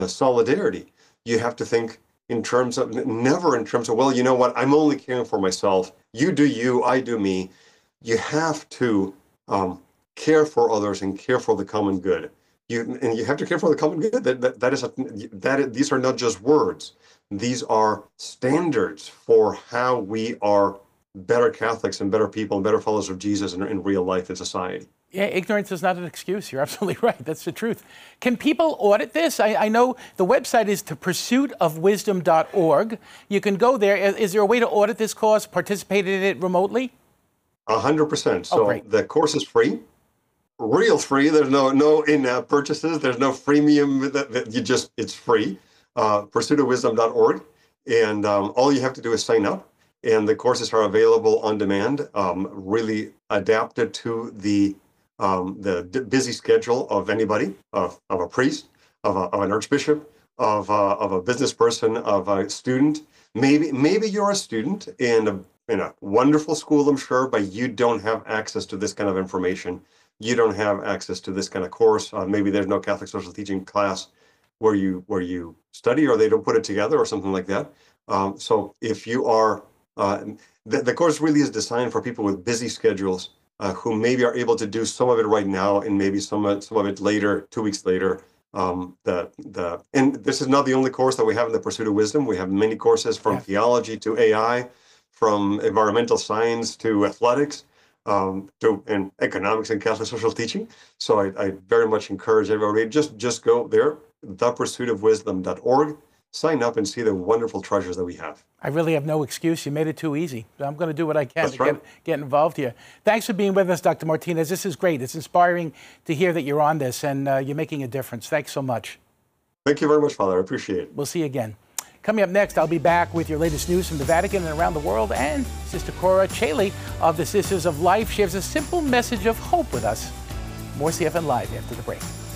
solidarity. You have to think never in terms of, well, you know what, I'm only caring for myself. You do you, I do me. You have to care for others and care for the common good. You have to care for the common good. These are not just words. These are standards for how we are better Catholics and better people and better followers of Jesus in real life in society. Yeah, ignorance is not an excuse. You're absolutely right. That's the truth. Can people audit this? I know the website is thepursuitofwisdom.org. You can go there. Is there a way to audit this course, participate in it remotely? 100%. So the course is free, real free. There's no in-app purchases. There's no freemium. It's free. Pursuitofwisdom.org. And all you have to do is sign up. And the courses are available on demand, really adapted to the busy schedule of anybody, of a priest, of an archbishop, of a business person, of a student. Maybe you're a student in a wonderful school, I'm sure, but you don't have access to this kind of information. You don't have access to this kind of course. Maybe there's no Catholic social teaching class where you study, or they don't put it together, or something like that. So if you are, the course really is designed for people with busy schedules, who maybe are able to do some of it right now and maybe some of it later, 2 weeks later. And this is not the only course that we have in the Pursuit of Wisdom. We have many courses from theology to AI, from environmental science to athletics, and economics and Catholic social teaching. So I very much encourage everybody, just go there, thepursuitofwisdom.org. Sign up and see the wonderful treasures that we have. I really have no excuse. You made it too easy. I'm going to do what I can get involved here. Thanks for being with us, Dr. Martinez. This is great. It's inspiring to hear that you're on this and you're making a difference. Thanks so much. Thank you very much, Father. I appreciate it. We'll see you again. Coming up next, I'll be back with your latest news from the Vatican and around the world. And Sister Cora Chaley of the Sisters of Life shares a simple message of hope with us. More CFN Live after the break.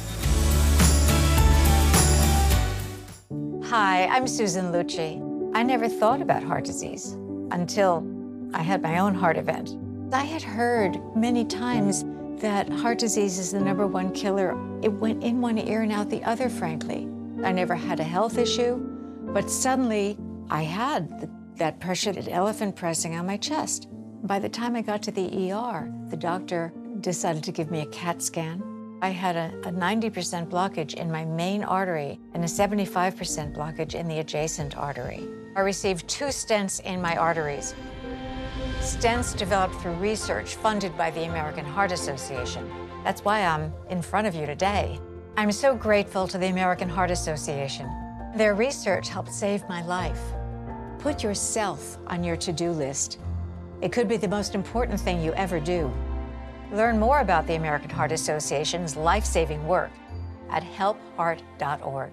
Hi, I'm Susan Lucci. I never thought about heart disease until I had my own heart event. I had heard many times that heart disease is the #1 killer. It went in one ear and out the other, frankly. I never had a health issue, but suddenly I had that pressure, that elephant pressing on my chest. By the time I got to the ER, the doctor decided to give me a CAT scan. I had a 90% blockage in my main artery and a 75% blockage in the adjacent artery. I received 2 stents in my arteries. Stents developed through research funded by the American Heart Association. That's why I'm in front of you today. I'm so grateful to the American Heart Association. Their research helped save my life. Put yourself on your to-do list. It could be the most important thing you ever do. Learn more about the American Heart Association's life-saving work at helpheart.org.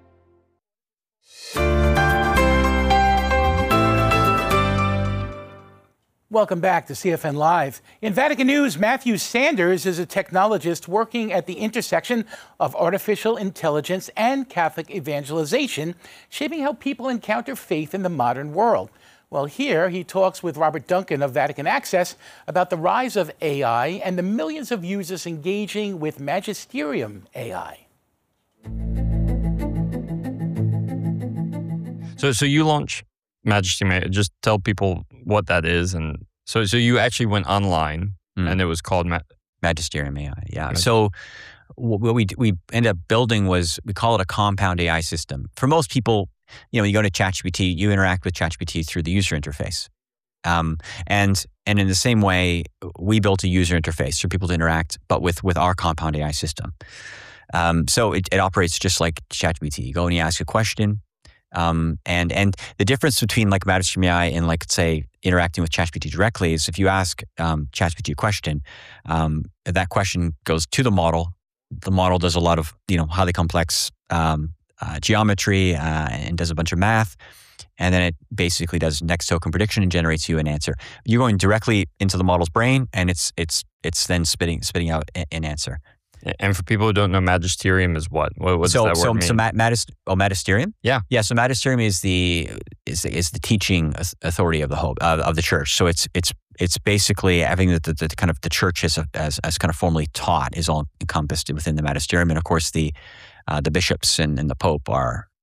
Welcome back to CFN Live. In Vatican News, Matthew Sanders is a technologist working at the intersection of artificial intelligence and Catholic evangelization, shaping how people encounter faith in the modern world. Well, here he talks with Robert Duncan of Vatican Access about the rise of AI and the millions of users engaging with Magisterium AI. So you launch Magisterium AI. Just tell people what that is. And so you actually went online, and it was called Magisterium AI. Yeah. So what we ended up building was, we call it a compound AI system. For most people, you go to ChatGPT, you interact with ChatGPT through the user interface. And in the same way, we built a user interface for people to interact, but with our compound AI system. So it operates just like ChatGPT. You go and you ask a question. And the difference between like Magisterium AI and like, say, interacting with ChatGPT directly is if you ask ChatGPT a question, that question goes to the model. The model does a lot of, highly complex geometry and does a bunch of math, and then it basically does next token prediction and generates you an answer. You're going directly into the model's brain, and it's then spitting out an answer. And for people who don't know, Magisterium is what? What does that word mean? So Magisterium? Yeah. Yeah. So Magisterium is the teaching authority of the church. So it's basically everything that the kind of the church has kind of formally taught is all encompassed within the Magisterium, and of course the the bishops and the Pope are